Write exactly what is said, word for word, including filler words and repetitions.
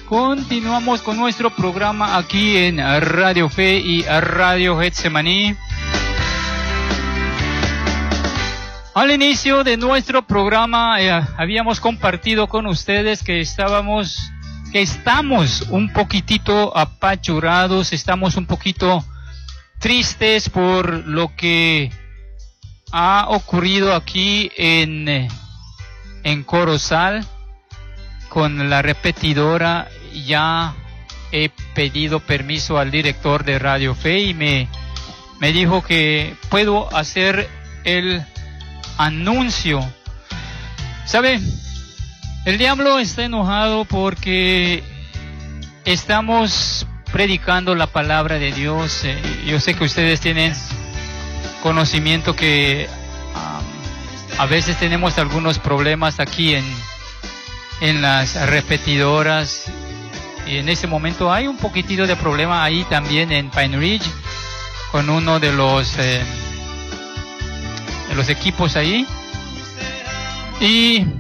Continuamos con nuestro programa aquí en Radio Fe y Radio Getsemaní. Al inicio de nuestro programa eh, habíamos compartido con ustedes que estábamos, que estamos un poquitito apachurrados, estamos un poquito tristes por lo que ha ocurrido aquí en, en Corozal con la repetidora. Ya he pedido permiso al director de Radio Fe y me, me dijo que puedo hacer el anuncio. ¿Sabe? El diablo está enojado porque estamos predicando la palabra de Dios. Eh, yo sé que ustedes tienen conocimiento que um, a veces tenemos algunos problemas aquí en, en las repetidoras. Y en ese momento hay un poquitito de problema ahí también en Pine Ridge con uno de los eh, de los equipos ahí. Y